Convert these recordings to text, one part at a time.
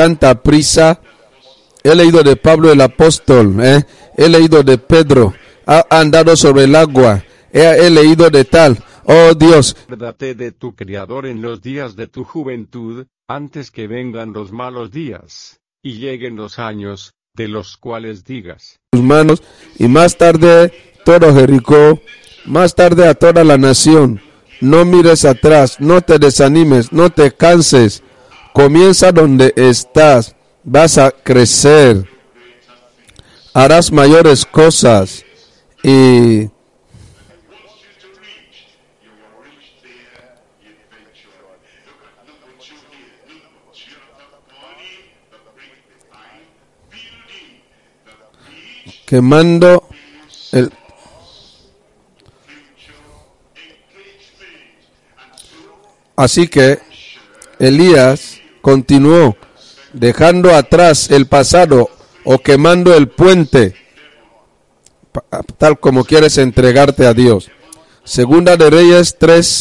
tanta prisa. He leído de Pablo el apóstol, he leído de Pedro, ha andado sobre el agua, he leído de tal. Oh Dios, Acuérdate de tu Criador en los días de tu juventud, antes que vengan los malos días, y lleguen los años, de los cuales digas: tus manos, y más tarde todo Jericó, más tarde a toda la nación. No mires atrás, no te desanimes, no te canses. Comienza donde estás, vas a crecer, harás mayores cosas y quemando el... Así que Elías continuó dejando atrás el pasado o quemando el puente, tal como quieres entregarte a Dios. Segunda de Reyes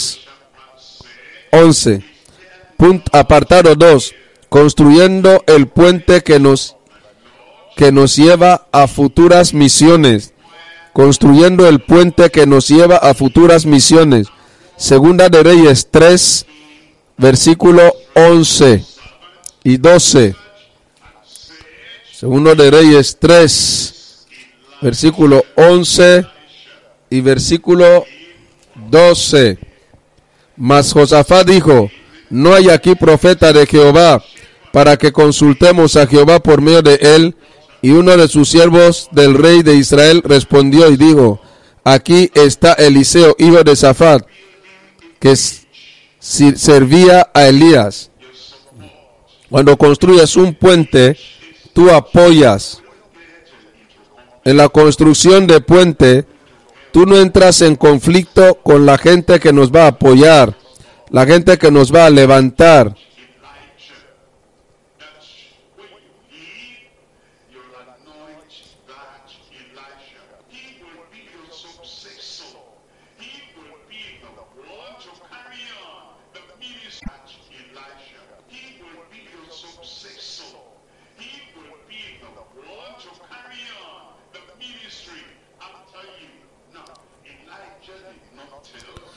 3:11. Apartado 2. Construyendo el puente que nos lleva a futuras misiones. Construyendo el puente que nos lleva a futuras misiones. Segunda de Reyes 3, versículo 11 y 12. Segundo de Reyes 3, versículo 11 y versículo 12. Mas Josafat dijo: no hay aquí profeta de Jehová, para que consultemos a Jehová por medio de él. Y uno de sus siervos del rey de Israel respondió y dijo: aquí está Eliseo, hijo de Safat, que servía a Elías. Cuando construyes un puente, tú apoyas. En la construcción de puente, tú no entras en conflicto con la gente que nos va a apoyar, la gente que nos va a levantar.